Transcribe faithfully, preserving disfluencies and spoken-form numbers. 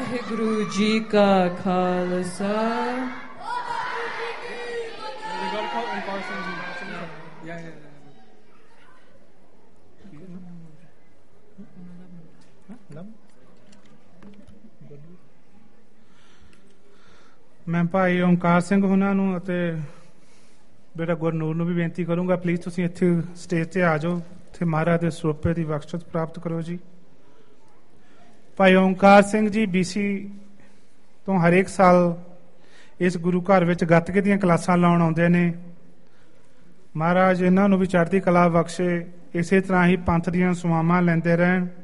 ਵਾਹਿਗੁਰੂ ਜੀ ਕਾ ਖਾਲਸਾ ਮੈਂ ਭਾਈ ਓਮਕਾਰ ਸਿੰਘ ਉਹਨਾਂ ਨੂੰ ਅਤੇ ਬੇਟਾ ਗੁਰਨੂਰ ਨੂੰ ਵੀ ਬੇਨਤੀ ਕਰੂੰਗਾ, ਪਲੀਜ਼ ਤੁਸੀਂ ਇੱਥੇ ਸਟੇਜ ਤੇ ਆ ਜਾਓ, ਇੱਥੇ ਮਹਾਰਾਜ ਦੇ ਸਰੂਪੇ ਦੀ ਬਖਸ਼ਿਸ਼ ਪ੍ਰਾਪਤ ਕਰੋ ਜੀ। ਭਾਈ ਓਮਕਾਰ ਸਿੰਘ ਜੀ ਬੀਸੀ ਤੋਂ ਹਰੇਕ ਸਾਲ ਇਸ ਗੁਰੂ ਘਰ ਵਿੱਚ ਗੱਤਕੇ ਦੀਆਂ ਕਲਾਸਾਂ ਲਾਉਣ ਆਉਂਦੇ ਨੇ। ਮਹਾਰਾਜ ਇਹਨਾਂ ਨੂੰ ਵੀ ਚੜ੍ਹਦੀ ਕਲਾ ਬਖਸ਼ੇ, ਇਸੇ ਤਰ੍ਹਾਂ ਹੀ ਪੰਥ ਦੀਆਂ ਸੇਵਾਵਾਂ ਲੈਂਦੇ ਰਹਿਣ।